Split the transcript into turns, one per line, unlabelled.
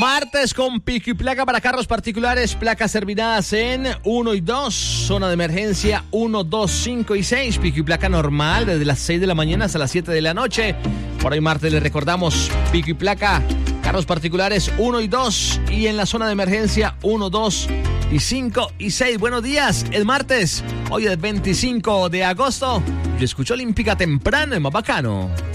Martes con pico y placa para carros particulares, placas terminadas en 1 y 2, zona de emergencia 1, 2, 5 y 6, pico y placa normal desde las 6 de la mañana hasta las 7 de la noche. Por hoy martes les recordamos pico y placa, carros particulares 1 y 2 y en la zona de emergencia 1, 2 y 5 y 6. Buenos días, es martes, hoy es 25 de agosto. Yo escucho Olímpica temprano, es más bacano.